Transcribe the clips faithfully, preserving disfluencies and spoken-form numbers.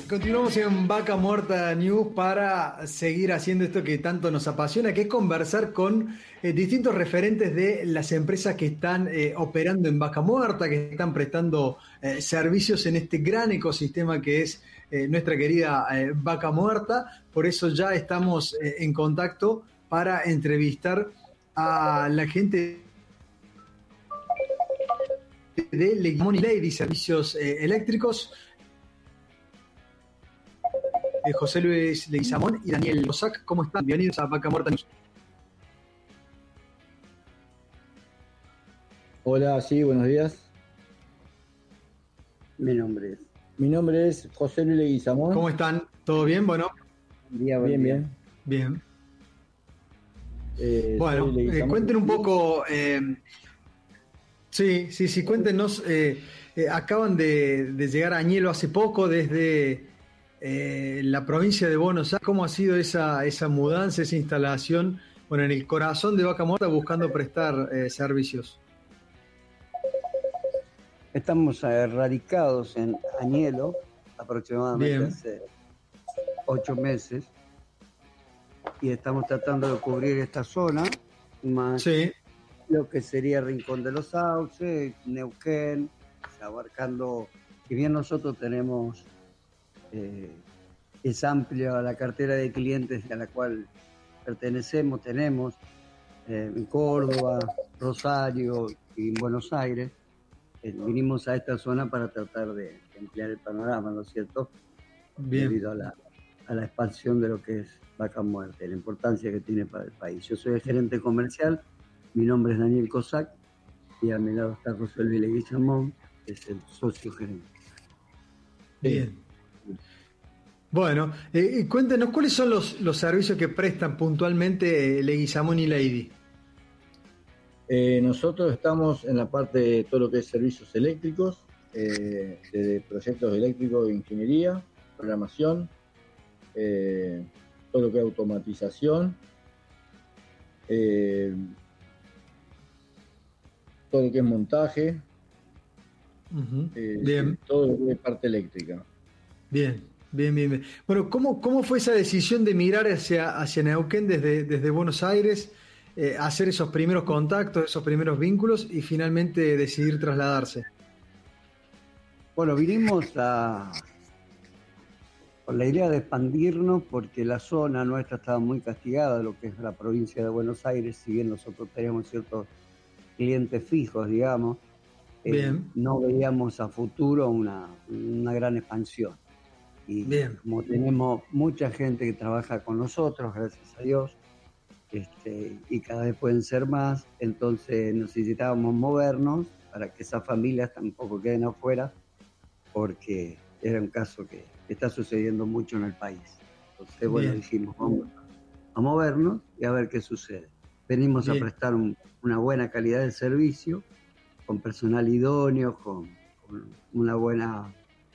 Continuamos en Vaca Muerta News para seguir haciendo esto que tanto nos apasiona, que es conversar con eh, distintos referentes de las empresas que están eh, operando en Vaca Muerta, que están prestando eh, servicios en este gran ecosistema que es eh, nuestra querida eh, Vaca Muerta. Por eso ya estamos eh, en contacto para entrevistar a la gente de Leguizamón y Lady Servicios eh, Eléctricos. José Luis Leguizamón y Daniel Cossack. ¿Cómo están? Bienvenidos a Vaca Muerta News. Hola, sí, buenos días. Mi nombre es. Mi nombre es José Luis Leguizamón. ¿Cómo están? ¿Todo bien? Bueno. Día, bien, día. bien. Bien. Eh, bueno, eh, cuenten un poco. Eh, sí, sí, sí, cuéntenos. Eh, eh, acaban de, de llegar a Añelo hace poco desde eh, la provincia de Buenos Aires. ¿Cómo ha sido esa, esa mudanza, esa instalación? Bueno, en el corazón de Vaca Muerta buscando prestar eh, servicios. Estamos radicados en Añelo aproximadamente Bien. hace ocho meses y estamos tratando de cubrir esta zona más Sí. lo que sería Rincón de los Sauces, Neuquén, abarcando, si bien nosotros tenemos eh, es amplia la cartera de clientes a la cual pertenecemos, tenemos eh, en Córdoba, Rosario y en Buenos Aires. Eh, vinimos a esta zona para tratar de, de ampliar el panorama, ¿no es cierto? Bien. Debido a la, a la expansión de lo que es Vaca Muerta, la importancia que tiene para el país. Yo soy el gerente comercial, mi nombre es Daniel Cossack y a mi lado está José Luis Leguizamón, que es el socio gerente. Bien. Bueno, eh, cuéntenos, ¿cuáles son los, los servicios que prestan puntualmente eh, Leguizamón y Lady? Eh, nosotros estamos en la parte de todo lo que es servicios eléctricos, eh, de proyectos eléctricos de ingeniería, programación, eh, todo lo que es automatización, eh, todo lo que es montaje, Uh-huh. eh, Bien. todo lo que es parte eléctrica. Bien, bien, bien, bien. Bueno, ¿cómo, cómo fue esa decisión de mirar hacia, hacia Neuquén desde, desde Buenos Aires, eh, hacer esos primeros contactos, esos primeros vínculos y finalmente decidir trasladarse? Bueno, vinimos a, con la idea de expandirnos porque la zona nuestra estaba muy castigada, lo que es la provincia de Buenos Aires, si bien nosotros tenemos ciertos clientes fijos, digamos, eh, Bien. no veíamos a futuro una, una gran expansión. Y Bien. como tenemos mucha gente que trabaja con nosotros, gracias a Dios, este, y cada vez pueden ser más, entonces necesitábamos movernos para que esas familias tampoco queden afuera, porque era un caso que está sucediendo mucho en el país. Entonces, bueno, Bien. dijimos, vamos a movernos y a ver qué sucede. Venimos Bien. a prestar un, una buena calidad de servicio, con personal idóneo, con, con una buena...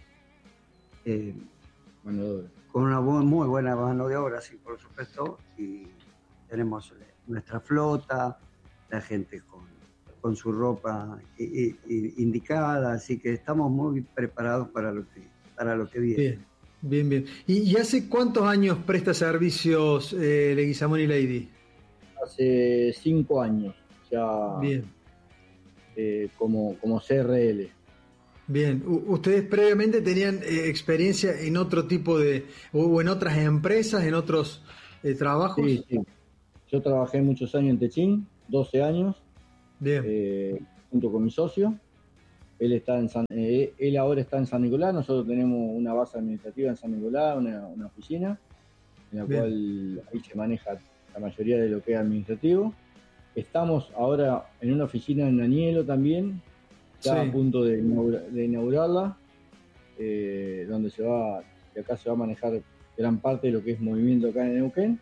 Eh, Mano de obra. con una bu- muy buena mano de obra, sí, por supuesto, y tenemos nuestra flota, la gente con, con su ropa i- i- i- indicada, así que estamos muy preparados para lo que, para lo que viene. Bien, bien, bien. ¿Y, y hace cuántos años presta servicios eh, Leguizamón y Lady? Hace cinco años ya Bien, eh, como, como C R L. bien. U- ¿Ustedes previamente tenían eh, experiencia en otro tipo de, o, o en otras empresas, en otros eh, trabajos? Sí, sí. Yo trabajé muchos años en Techín, doce años, Bien, eh, junto con mi socio. Él está en San, eh, él ahora está en San Nicolás. Nosotros tenemos una base administrativa en San Nicolás, una, una oficina, en la Bien. cual ahí se maneja la mayoría de lo que es administrativo. Estamos ahora en una oficina en Añelo también, ya Sí. a punto de, inaugura- de inaugurarla, eh, donde se va, de acá se va a manejar gran parte de lo que es movimiento acá en Neuquén.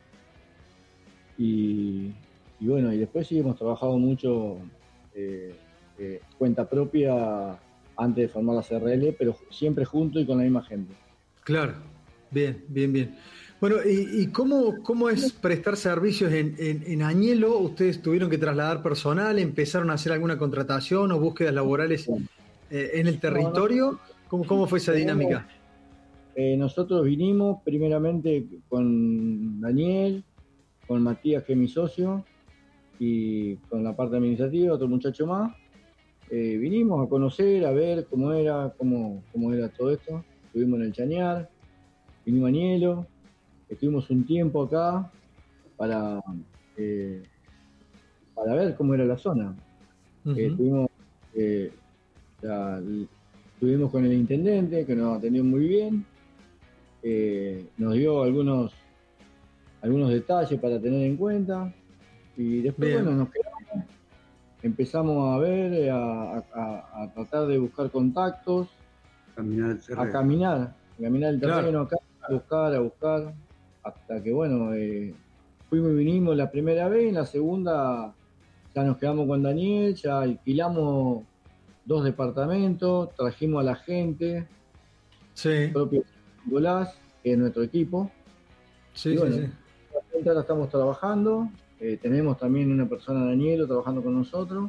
Y, y bueno, y después sí hemos trabajado mucho eh, eh, cuenta propia antes de formar la C R L, pero siempre junto y con la misma gente. Claro, bien, bien, bien. Bueno, ¿y, y cómo, cómo es prestar servicios en, en, en Añelo? ¿Ustedes tuvieron que trasladar personal? ¿Empezaron a hacer alguna contratación o búsquedas laborales eh, en el territorio? ¿Cómo, cómo fue esa Tenemos- dinámica? Eh, nosotros vinimos primeramente con Daniel, con Matías, que es mi socio, y con la parte administrativa, otro muchacho más. Eh, vinimos a conocer, a ver cómo era, cómo, cómo era todo esto. Estuvimos en el Chañar, vinimos a Nielo, estuvimos un tiempo acá para, eh, para ver cómo era la zona. Uh-huh. eh, estuvimos, eh, la, estuvimos con el intendente, que nos atendió muy bien, eh, nos dio algunos, algunos detalles para tener en cuenta, y después, bien, bueno, nos quedamos, empezamos a ver, a, a, a tratar de buscar contactos, caminar el terreno. a caminar, a caminar el terreno, claro, acá, a buscar, a buscar, hasta que, bueno, eh, fuimos y vinimos la primera vez, en la segunda ya nos quedamos con Daniel, ya alquilamos dos departamentos, trajimos a la gente, sí, el propio Nicolás, que es nuestro equipo. Sí, y bueno, sí, sí. La gente ahora estamos trabajando, eh, tenemos también una persona, Danielo, trabajando con nosotros,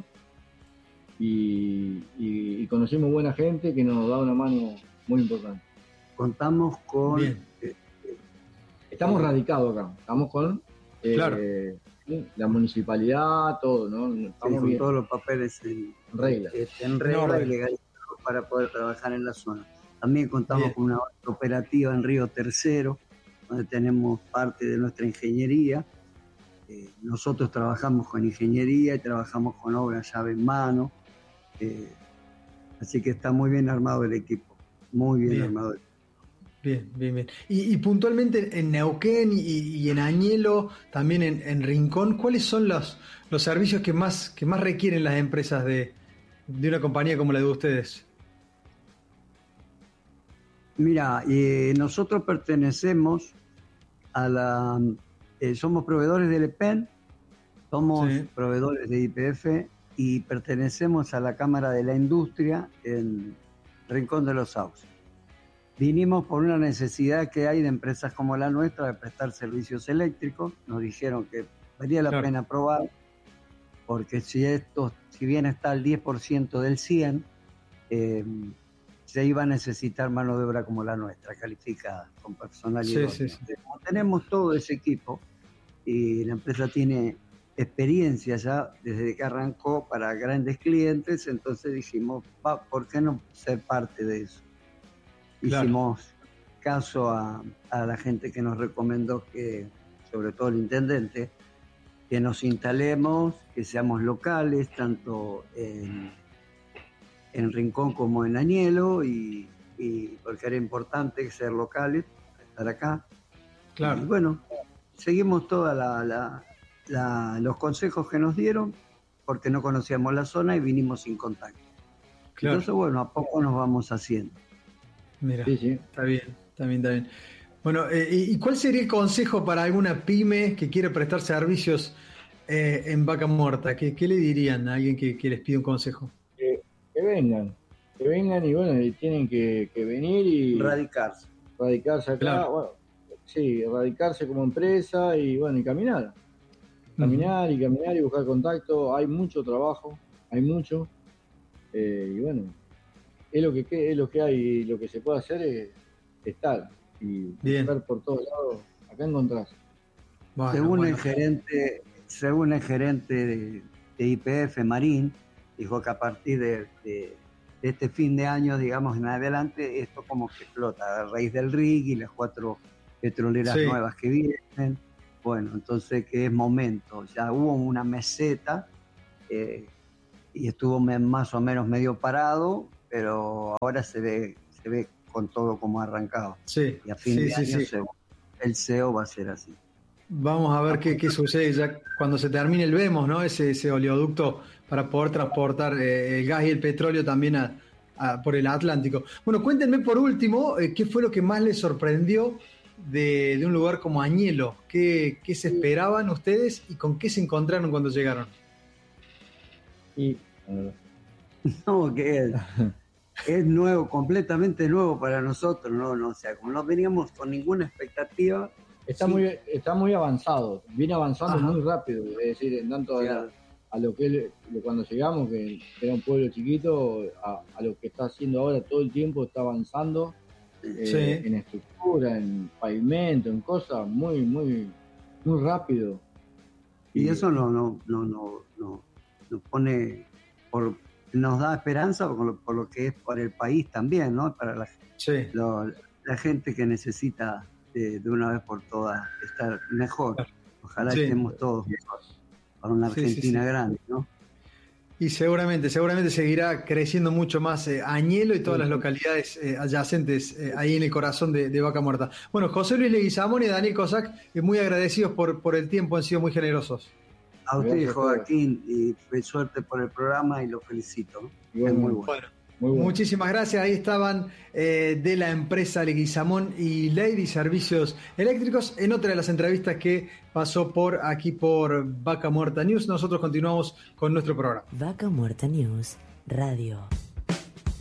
y, y, y conocimos buena gente que nos da una mano muy importante. Contamos con... Bien. Estamos eh, radicados acá, estamos con eh, claro. la municipalidad, todo, ¿no? Estamos sí, con bien. Todos los papeles en regla, en regla y legalizados para poder trabajar en la zona. También contamos bien. Con una operativa en Río Tercero, donde tenemos parte de nuestra ingeniería. Eh, nosotros trabajamos con ingeniería y trabajamos con obra llave en mano. Eh, así que está muy bien armado el equipo, muy bien, bien. armado el equipo. Bien, bien, bien. Y, y puntualmente en Neuquén y, y en Añelo, también en, en Rincón, ¿cuáles son los, los servicios que más, que más requieren las empresas de, de una compañía como la de ustedes? Mira, eh, nosotros pertenecemos a la... Eh, somos proveedores del E P E N, somos sí. proveedores de Y P F y pertenecemos a la Cámara de la Industria en Rincón de los Sauces. Vinimos por una necesidad que hay de empresas como la nuestra de prestar servicios eléctricos. Nos dijeron que valía la claro. pena probar, porque si esto, si bien está al diez por ciento del cien, eh, se iba a necesitar mano de obra como la nuestra, calificada, con personalidad. Sí, sí, sí. Tenemos todo ese equipo y la empresa tiene experiencia ya desde que arrancó para grandes clientes, entonces dijimos, va, ¿por qué no ser parte de eso? Claro. Hicimos caso a, a la gente que nos recomendó que, sobre todo el intendente, que nos instalemos, que seamos locales, tanto en, en Rincón como en Añelo, y, y porque era importante ser locales, estar acá. Claro. Y bueno, seguimos todos la, la, la, los consejos que nos dieron, porque no conocíamos la zona y vinimos sin contacto. Claro. Entonces, bueno, a poco nos vamos haciendo. Mira, sí, sí. Está bien, está bien, está bien. Bueno, eh, ¿y cuál sería el consejo para alguna pyme que quiere prestar servicios eh, en Vaca Muerta? ¿Qué, qué le dirían a alguien que, que les pide un consejo? Que, que vengan, que vengan y bueno, tienen que, que venir y... Radicarse. Radicarse acá, claro. Bueno, sí, radicarse como empresa y bueno, y caminar. Caminar uh-huh. y caminar y buscar contacto. Hay mucho trabajo, hay mucho. Eh, y bueno... Es lo que es lo que hay y lo que se puede hacer es estar y bien. Buscar por todos lados, acá encontrás. Bueno, según bueno. el gerente, según el gerente de, de Y P F Marín, dijo que a partir de, de, de este fin de año, digamos en adelante, esto como que explota a raíz del R I G y las cuatro petroleras sí. nuevas que vienen. Bueno, entonces que es momento, ya hubo una meseta eh, y estuvo más o menos medio parado, pero ahora se ve se ve con todo como arrancado. Sí, y a fin sí, de sí, año sí. Se, el C E O va a ser así. Vamos a ver qué, qué sucede ya cuando se termine el Vemos, ¿no? Ese, ese oleoducto para poder transportar eh, el gas y el petróleo también a, a, por el Atlántico. Bueno, cuéntenme por último, eh, ¿qué fue lo que más les sorprendió de, de un lugar como Añelo? ¿Qué, qué se esperaban ustedes y con qué se encontraron cuando llegaron? Y... Uh... No, que es, es nuevo, completamente nuevo para nosotros, no, no, o sea, como no veníamos con ninguna expectativa. Está, sí. muy, está muy avanzado, viene avanzando Ajá. muy rápido, es decir, en tanto sí, a, a lo que él, cuando llegamos, que era un pueblo chiquito, a, a lo que está haciendo ahora todo el tiempo está avanzando, eh, Sí. en estructura, en pavimento, en cosas muy, muy, muy rápido. Y eso no, no, no, no, no, nos pone, por, nos da esperanza por lo, por lo que es para el país también, ¿no? Para la, Sí. lo, la gente que necesita de, de una vez por todas estar mejor. Ojalá Sí. estemos todos mejor para una Sí, sí, Argentina sí. grande, ¿no? Y seguramente, seguramente seguirá creciendo mucho más eh, Añelo y todas las localidades eh, adyacentes eh, ahí en el corazón de, de Vaca Muerta. Bueno, José Luis Leguizamón y Daniel Cossack, eh, muy agradecidos por, por el tiempo, han sido muy generosos. A usted, Joaquín, y pues, suerte por el programa y lo felicito. Bueno, es muy bueno. Bueno, muy bueno. Muchísimas gracias. Ahí estaban eh, de la empresa Leguizamón y Lady Servicios Eléctricos en otra de las entrevistas que pasó por aquí por Vaca Muerta News. Nosotros continuamos con nuestro programa. Vaca Muerta News Radio.